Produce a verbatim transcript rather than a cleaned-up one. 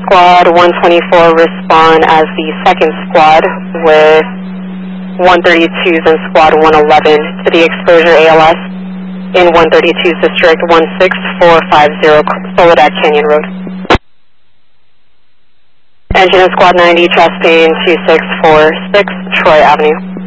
Squad one twenty-four respond as the second squad with one thirty-twos and Squad one eleven to the exposure A L S in one thirty-two's District one six four five zero Soledad Canyon Road. Engine and Squad ninety, chest pain two six four six Troy Avenue.